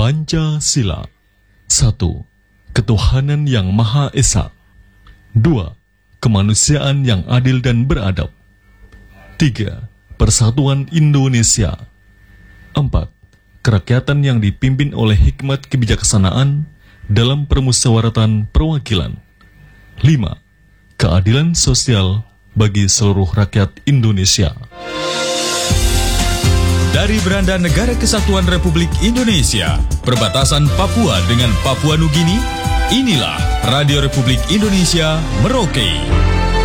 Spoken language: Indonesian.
Pancasila. 1. Ketuhanan yang Maha Esa. 2. Kemanusiaan yang adil dan beradab. 3. Persatuan Indonesia. 4. Kerakyatan yang dipimpin oleh hikmat kebijaksanaan dalam permusyawaratan perwakilan. 5. Keadilan sosial bagi seluruh rakyat Indonesia. Dari beranda Negara Kesatuan Republik Indonesia, perbatasan Papua dengan Papua Nugini, inilah Radio Republik Indonesia Merauke.